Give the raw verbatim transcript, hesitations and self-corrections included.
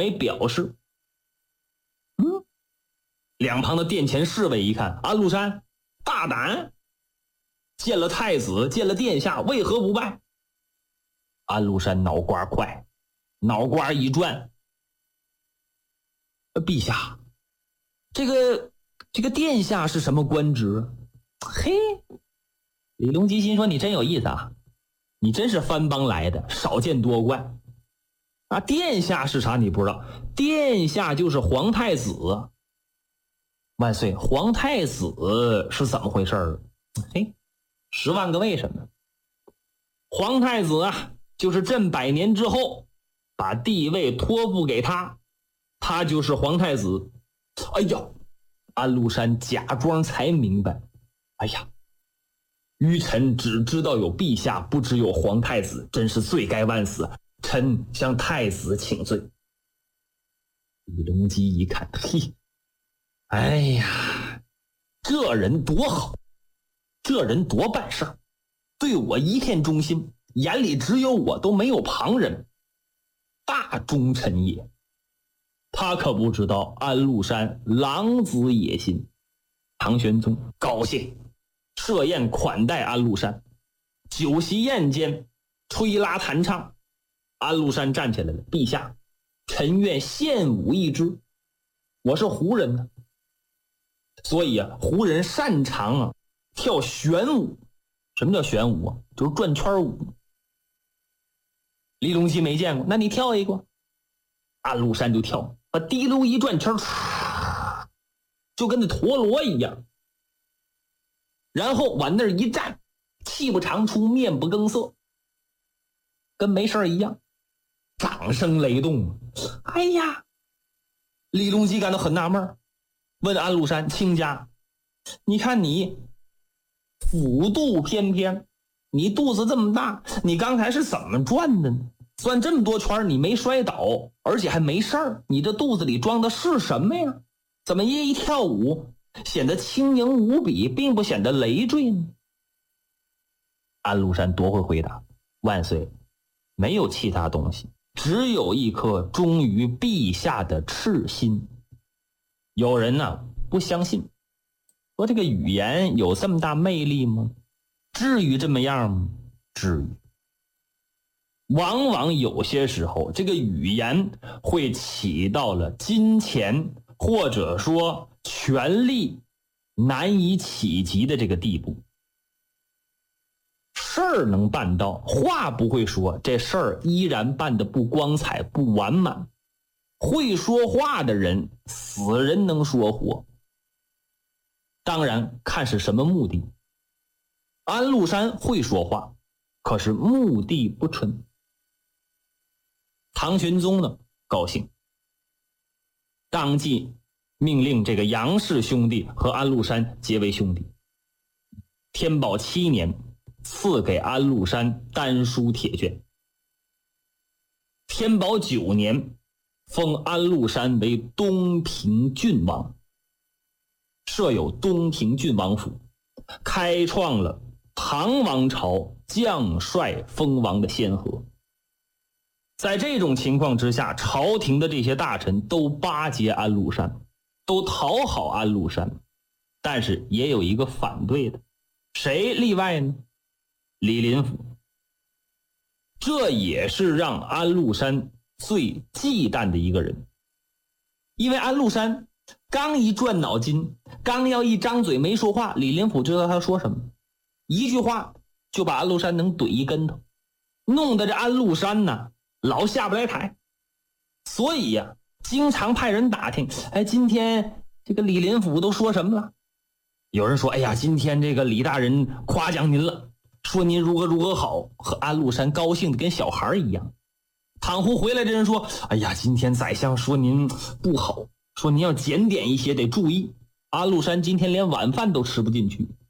没表示。嗯，两旁的殿前侍卫一看，安禄山大胆，见了太子，见了殿下，为何不拜？安禄山脑瓜快，脑瓜一转，陛下，这个这个殿下是什么官职？嘿，李隆基心说你真有意思啊，你真是番邦来的，少见多怪啊！殿下是啥你不知道？殿下就是皇太子。万岁，皇太子是怎么回事？嘿，十万个为什么。皇太子啊，就是朕百年之后把帝位托付给他，他就是皇太子。哎呀，安禄山假装才明白，哎呀，愚臣只知道有陛下，不知有皇太子，真是罪该万死，臣向太子请罪。李隆基一看，嘿，哎呀，这人多好，这人多办事儿，对我一片忠心，眼里只有我，都没有旁人，大忠臣也。他可不知道安禄山狼子野心。唐玄宗高兴，设宴款待安禄山。酒席宴间，吹拉弹唱，安禄山站起来了，陛下，臣愿献舞一支。我是胡人呢，所以啊，胡人擅长啊跳旋舞。什么叫旋舞啊？就是转圈舞。李隆基没见过，那你跳一个。安禄山就跳，把滴溜一转圈，就跟那陀螺一样，然后往那儿一站，气不长出，面不更色，跟没事一样。掌声雷动。哎呀，李隆基感到很纳闷，问安禄山卿家，你看你腹肚翩翩，你肚子这么大，你刚才是怎么转的呢？转这么多圈你没摔倒，而且还没事儿，你这肚子里装的是什么呀？怎么一一跳舞显得轻盈无比，并不显得累赘呢？安禄山多会回答，万岁，没有其他东西，只有一颗忠于陛下的赤心。有人呢不相信，说这个语言有这么大魅力吗？至于这么样吗？至于。往往有些时候，这个语言会起到了金钱或者说权力难以企及的这个地步。事儿能办到，话不会说，这事儿依然办得不光彩不完满。会说话的人，死人能说活。当然看是什么目的。安禄山会说话，可是目的不纯。唐玄宗呢高兴，当即命令这个杨氏兄弟和安禄山结为兄弟。天宝七年赐给安禄山丹书铁券。天宝九年封安禄山为东平郡王，设有东平郡王府，开创了唐王朝将帅封王的先河。在这种情况之下，朝廷的这些大臣都巴结安禄山，都讨好安禄山，但是也有一个反对的，谁例外呢？李林甫。这也是让安禄山最忌惮的一个人，因为安禄山刚一转脑筋，刚要一张嘴没说话，李林甫知道他说什么，一句话就把安禄山能怼一跟头，弄得这安禄山呢老下不来台。所以呀、啊，经常派人打听，哎，今天这个李林甫都说什么了？有人说，哎呀，今天这个李大人夸奖您了，说您如何如何好，和安禄山高兴的跟小孩一样。倘胡回来的人说，哎呀，今天宰相说您不好，说您要检点一些，得注意。安禄山今天连晚饭都吃不进去，